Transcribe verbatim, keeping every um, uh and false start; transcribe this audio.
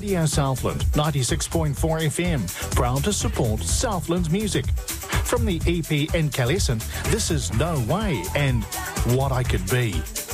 Radio Southland, ninety-six point four F M, proud to support Southland's music. From the E P Incandescent, this is No Way and What I Could Be.